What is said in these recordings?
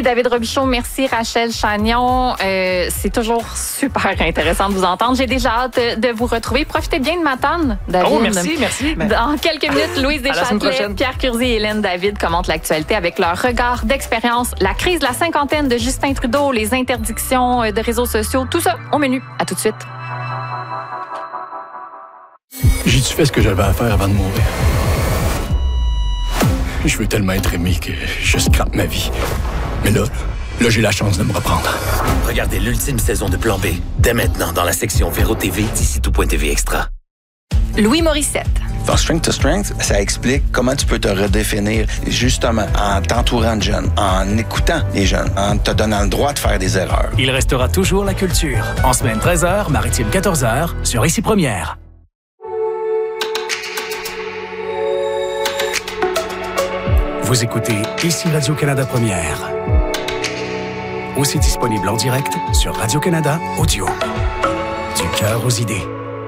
Merci David Robichaud, merci Rachel Chagnon. C'est toujours super intéressant de vous entendre. J'ai déjà hâte de vous retrouver. Profitez bien de Matane, David. Oh, merci. Dans quelques minutes, Louise Deschâtelet, Pierre Curzi et Hélène David commentent l'actualité avec leur regard d'expérience. La crise de la cinquantaine de Justin Trudeau, les interdictions de réseaux sociaux, tout ça au menu. À tout de suite. J'ai-tu fait ce que j'avais à faire avant de mourir? Je veux tellement être aimé que je scrape ma vie. Mais là, j'ai la chance de me reprendre. Regardez l'ultime saison de Plan B, dès maintenant dans la section Véro TV d'ici tout.tv Extra. Louis Morissette. Dans Strength to Strength, ça explique comment tu peux te redéfinir justement en t'entourant de jeunes, en écoutant les jeunes, en te donnant le droit de faire des erreurs. Il restera toujours la culture. En semaine 13h, maritime 14h, sur Ici Première. Vous écoutez Ici Radio-Canada Première. Aussi disponible en direct sur Radio-Canada Audio. Du cœur aux idées.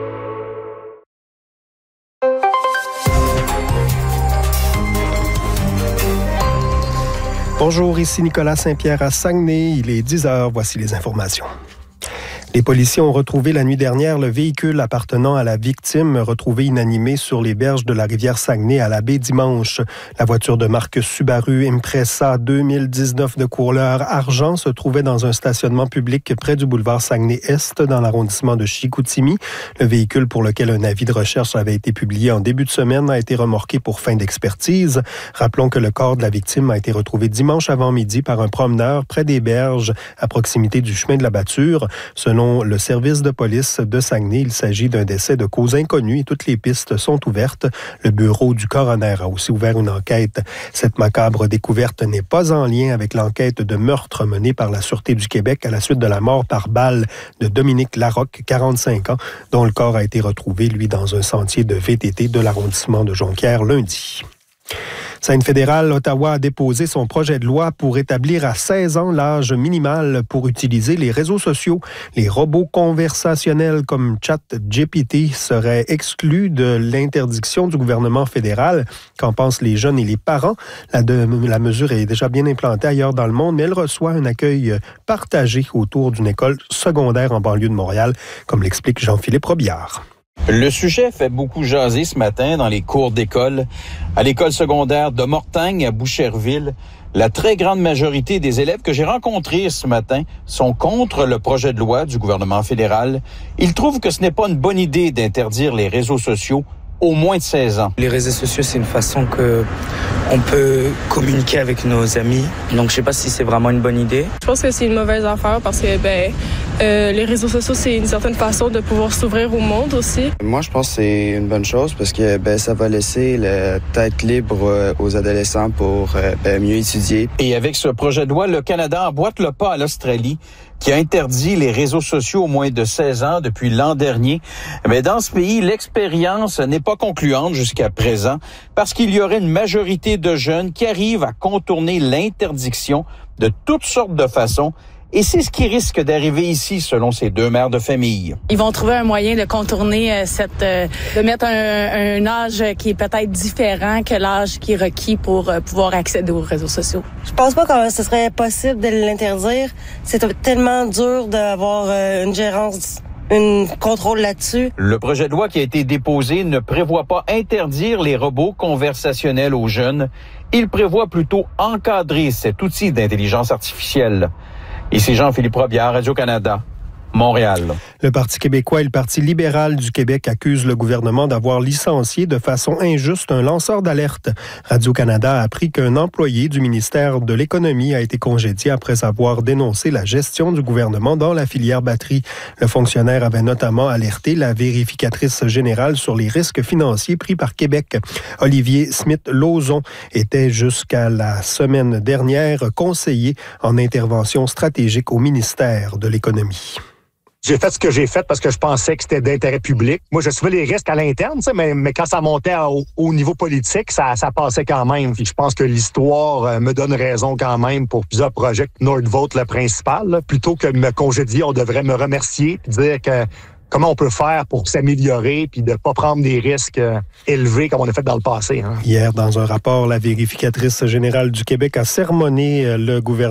Bonjour, ici Nicolas Saint-Pierre à Saguenay. Il est 10h. Voici les informations. Les policiers ont retrouvé la nuit dernière le véhicule appartenant à la victime retrouvé inanimé sur les berges de la rivière Saguenay à la baie Dimanche. La voiture de marque Subaru Impreza 2019 de couleur argent se trouvait dans un stationnement public près du boulevard Saguenay-Est dans l'arrondissement de Chicoutimi. Le véhicule pour lequel un avis de recherche avait été publié en début de semaine a été remorqué pour fin d'expertise. Rappelons que le corps de la victime a été retrouvé dimanche avant midi par un promeneur près des berges à proximité du chemin de la Bâture. Selon le service de police de Saguenay, il s'agit d'un décès de cause inconnue et toutes les pistes sont ouvertes. Le bureau du coroner a aussi ouvert une enquête. Cette macabre découverte n'est pas en lien avec l'enquête de meurtre menée par la Sûreté du Québec à la suite de la mort par balle de Dominique Larocque, 45 ans, dont le corps a été retrouvé, lui, dans un sentier de VTT de l'arrondissement de Jonquière lundi. Scène fédérale, Ottawa a déposé son projet de loi pour établir à 16 ans l'âge minimal pour utiliser les réseaux sociaux. Les robots conversationnels comme ChatGPT seraient exclus de l'interdiction du gouvernement fédéral. Qu'en pensent les jeunes et les parents? La mesure est déjà bien implantée ailleurs dans le monde, mais elle reçoit un accueil partagé autour d'une école secondaire en banlieue de Montréal, comme l'explique Jean-Philippe Robillard. Le sujet fait beaucoup jaser ce matin dans les cours d'école. À l'école secondaire de Mortagne, à Boucherville, la très grande majorité des élèves que j'ai rencontrés ce matin sont contre le projet de loi du gouvernement fédéral. Ils trouvent que ce n'est pas une bonne idée d'interdire les réseaux sociaux au moins de 16 ans. Les réseaux sociaux, c'est une façon que on peut communiquer avec nos amis. Donc, je sais pas si c'est vraiment une bonne idée. Je pense que c'est une mauvaise affaire parce que les réseaux sociaux, c'est une certaine façon de pouvoir s'ouvrir au monde aussi. Moi, je pense que c'est une bonne chose parce que ça va laisser la tête libre aux adolescents pour mieux étudier. Et avec ce projet de loi, le Canada emboîte le pas à l'Australie, qui a interdit les réseaux sociaux aux moins de 16 ans depuis l'an dernier. Mais dans ce pays, l'expérience n'est pas concluante jusqu'à présent parce qu'il y aurait une majorité de jeunes qui arrivent à contourner l'interdiction de toutes sortes de façons. Et c'est ce qui risque d'arriver ici, selon ces deux mères de famille. Ils vont trouver un moyen de contourner de mettre un âge qui est peut-être différent que l'âge qui est requis pour pouvoir accéder aux réseaux sociaux. Je pense pas que ce serait possible de l'interdire. C'est tellement dur d'avoir une gérance, un contrôle là-dessus. Le projet de loi qui a été déposé ne prévoit pas interdire les robots conversationnels aux jeunes. Il prévoit plutôt encadrer cet outil d'intelligence artificielle. Ici Jean-Philippe Robillard, Radio-Canada, Montréal. Le Parti québécois et le Parti libéral du Québec accusent le gouvernement d'avoir licencié de façon injuste un lanceur d'alerte. Radio-Canada a appris qu'un employé du ministère de l'Économie a été congédié après avoir dénoncé la gestion du gouvernement dans la filière batterie. Le fonctionnaire avait notamment alerté la vérificatrice générale sur les risques financiers pris par Québec. Olivier Smith-Lauzon était jusqu'à la semaine dernière conseiller en intervention stratégique au ministère de l'Économie. J'ai fait ce que j'ai fait parce que je pensais que c'était d'intérêt public. Moi, je suivais les risques à l'interne, mais quand ça montait au niveau politique, ça passait quand même. Puis je pense que l'histoire me donne raison quand même pour plusieurs projets. Nordvolt, le principal, là, plutôt que de me congédier, on devrait me remercier et dire que comment on peut faire pour s'améliorer puis de ne pas prendre des risques élevés comme on a fait dans le passé. Hein. Hier, dans un rapport, la vérificatrice générale du Québec a sermonné le gouvernement